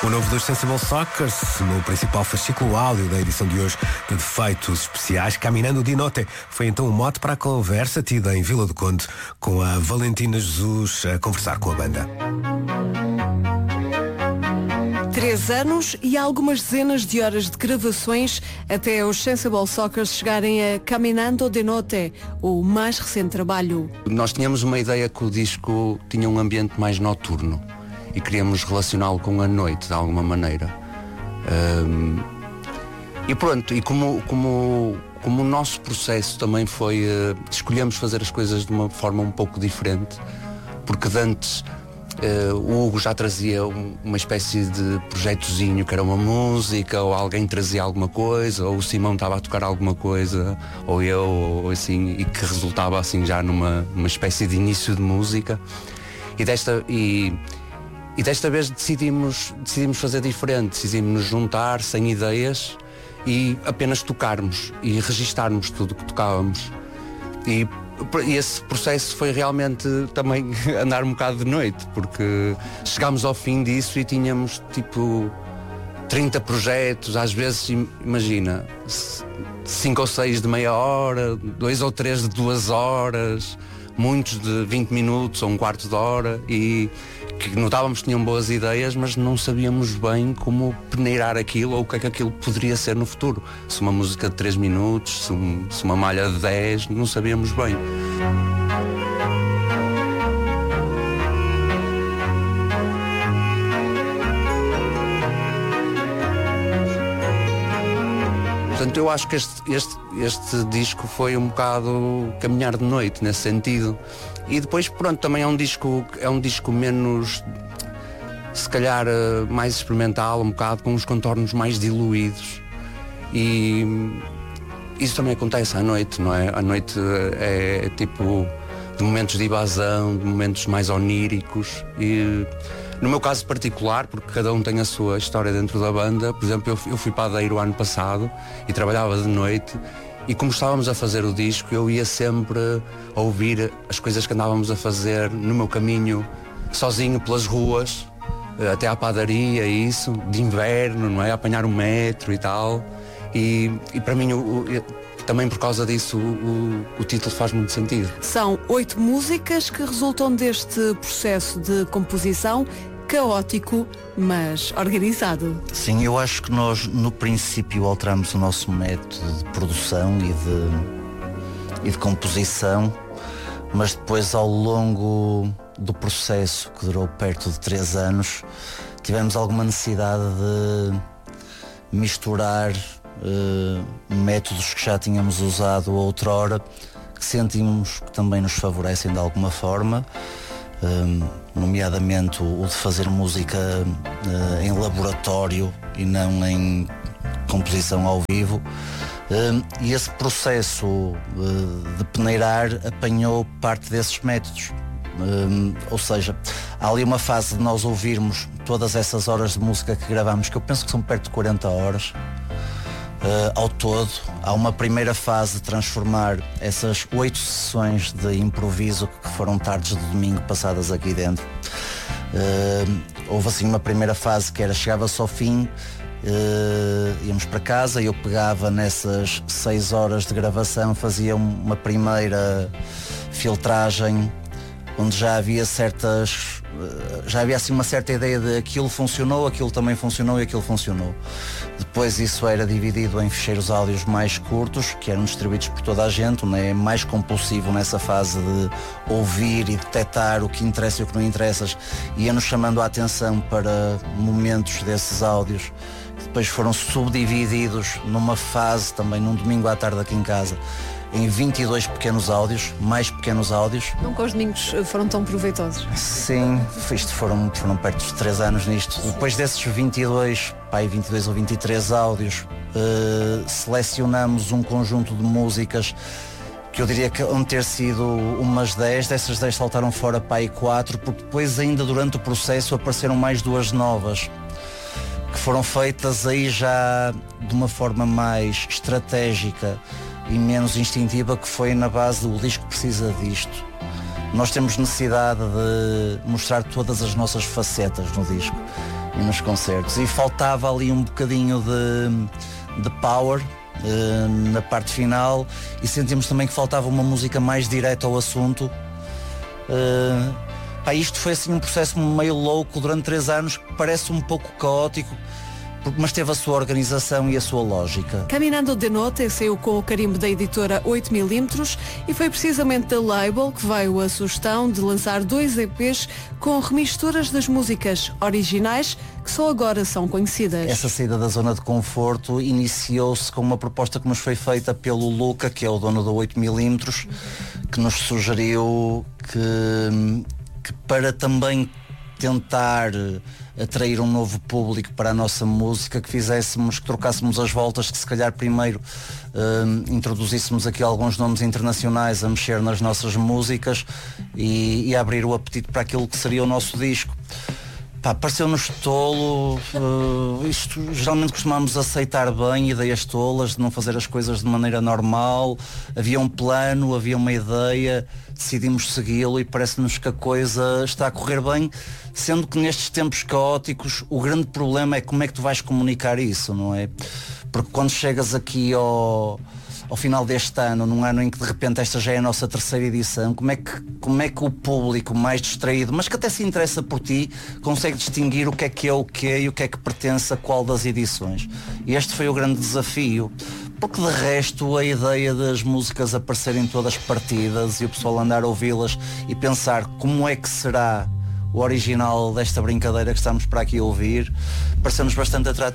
O novo dos Sensible Sockers, no principal fascículo áudio da edição de hoje de Defeitos Especiais, Caminando di Notte, foi então um mote para a conversa tida em Vila do Conde com a Valentina Jesus a conversar com a banda. 3 anos e algumas dezenas de horas de gravações até os Sensible Sockers chegarem a Caminando di Notte, o mais recente trabalho. Nós tínhamos uma ideia que o disco tinha um ambiente mais noturno e queríamos relacioná-lo com a noite de alguma maneira. E pronto, e como o nosso processo também foi, escolhemos fazer as coisas de uma forma um pouco diferente, porque de antes o Hugo já trazia uma espécie de projetozinho que era uma música, ou alguém trazia alguma coisa, ou o Simão estava a tocar alguma coisa, ou eu, ou assim, e que resultava assim já numa espécie de início de música. E desta vez decidimos fazer diferente, decidimos nos juntar sem ideias e apenas tocarmos e registarmos tudo o que tocávamos. E esse processo foi realmente também andar um bocado de noite, porque chegámos ao fim disso e tínhamos tipo 30 projetos, às vezes, imagina, 5 ou 6 de meia hora, 2 ou 3 de 2 horas, muitos de 20 minutos ou um quarto de hora, e que notávamos que tinham boas ideias, mas não sabíamos bem como peneirar aquilo ou o que é que aquilo poderia ser no futuro. Se uma música de 3 minutos, se uma malha de 10, não sabíamos bem. Portanto, eu acho que este disco foi um bocado caminhar de noite nesse sentido. E depois, pronto, também é um disco menos, se calhar, mais experimental, um bocado com os contornos mais diluídos. E isso também acontece à noite, não é? À noite é tipo de momentos de evasão, de momentos mais oníricos. E no meu caso particular, porque cada um tem a sua história dentro da banda, por exemplo, eu fui padeiro o ano passado e trabalhava de noite, e como estávamos a fazer o disco, eu ia sempre a ouvir as coisas que andávamos a fazer no meu caminho, sozinho pelas ruas, até à padaria, e isso, de inverno, não é? A apanhar o metro e tal. E para mim, também por causa disso, o título faz muito sentido. São 8 músicas que resultam deste processo de composição caótico, mas organizado. Sim, eu acho que nós no princípio alteramos o nosso método de produção e de composição, mas depois ao longo do processo, que durou perto de 3 anos, tivemos alguma necessidade de misturar métodos que já tínhamos usado outrora, que sentimos que também nos favorecem de alguma forma, nomeadamente o de fazer música em laboratório e não em composição ao vivo. E esse processo de peneirar apanhou parte desses métodos. Ou seja, há ali uma fase de nós ouvirmos todas essas horas de música que gravamos, que eu penso que são perto de 40 horas ao todo. Há uma primeira fase de transformar essas 8 sessões de improviso, que foram tardes de domingo passadas aqui dentro. Houve assim uma primeira fase que era, chegava-se ao fim, íamos para casa, eu pegava nessas 6 horas de gravação, fazia uma primeira filtragem onde já havia assim uma certa ideia de aquilo funcionou, aquilo também funcionou e aquilo funcionou. Depois isso era dividido em ficheiros áudios mais curtos, que eram distribuídos por toda a gente, onde é mais compulsivo nessa fase de ouvir e detectar o que interessa e o que não interessa, ia-nos chamando a atenção para momentos desses áudios, que depois foram subdivididos numa fase também, num domingo à tarde aqui em casa, em 22 pequenos áudios, mais pequenos áudios. Nunca os domingos foram tão proveitosos. Sim, isto foram perto de 3 anos nisto. Depois desses 22 ou 23 áudios, selecionamos um conjunto de músicas que eu diria que vão ter sido umas 10, dessas 10 saltaram fora 4, porque depois ainda durante o processo apareceram mais 2 novas, que foram feitas aí já de uma forma mais estratégica e menos instintiva, que foi na base do disco precisa disto. Nós temos necessidade de mostrar todas as nossas facetas no disco e nos concertos. E faltava ali um bocadinho de power na parte final, e sentimos também que faltava uma música mais direta ao assunto. Isto foi assim um processo meio louco durante 3 anos, que parece um pouco caótico, mas teve a sua organização e a sua lógica. Caminando de Notte saiu com o carimbo da editora 8mm e foi precisamente da label que veio a sugestão de lançar 2 EPs com remisturas das músicas originais que só agora são conhecidas. Essa saída da zona de conforto iniciou-se com uma proposta que nos foi feita pelo Luca, que é o dono da 8mm, que nos sugeriu que para também tentar atrair um novo público para a nossa música, que trocássemos as voltas, que se calhar primeiro introduzíssemos aqui alguns nomes internacionais a mexer nas nossas músicas e a abrir o apetite para aquilo que seria o nosso disco. Pareceu-nos tolo, isto geralmente costumamos aceitar bem ideias tolas, de não fazer as coisas de maneira normal. Havia um plano, havia uma ideia, decidimos segui-lo e parece-nos que a coisa está a correr bem, sendo que nestes tempos caóticos o grande problema é como é que tu vais comunicar isso, não é? Porque quando chegas aqui ao final deste ano, num ano em que de repente esta já é a nossa 3ª edição, como é que o público mais distraído, mas que até se interessa por ti, consegue distinguir o que é o quê e o que é que pertence a qual das edições? E este foi o grande desafio, porque de resto a ideia das músicas aparecerem todas partidas e o pessoal andar a ouvi-las e pensar como é que será o original desta brincadeira que estamos para aqui a ouvir, pareceu-nos bastante atrativo.